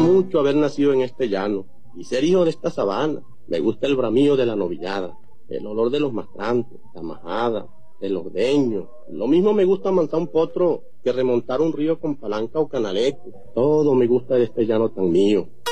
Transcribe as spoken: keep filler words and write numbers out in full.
mucho haber nacido en este llano y ser hijo de esta sabana. Me gusta el bramío de la novillada, el olor de los mastrantes, la majada, el ordeño. Lo mismo me gusta amansar un potro que remontar un río con palanca o canaleco. Todo me gusta de este llano tan mío.